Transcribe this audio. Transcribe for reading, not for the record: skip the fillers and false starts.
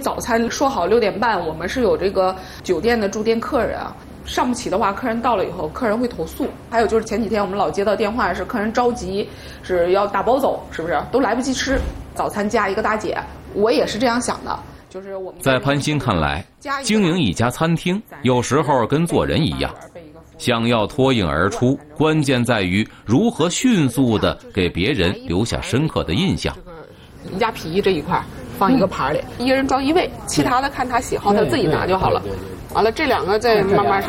早餐说好6点半，我们是有这个酒店的住店客人啊。上不起的话，客人到了以后，客人会投诉。还有就是前几天我们老接到电话，是客人着急，是要打包走，是不是都来不及吃早餐加一个大姐？我也是这样想的，就是我们在潘鑫看来，经营一家餐厅有时候跟做人一样，想要脱颖而出，关键在于如何迅速地给别人留下深刻的印象。 宜家皮这一块放一个盘里，一人装1位，其他的看他喜好，他自己拿就好了。完了，这2个再慢慢上。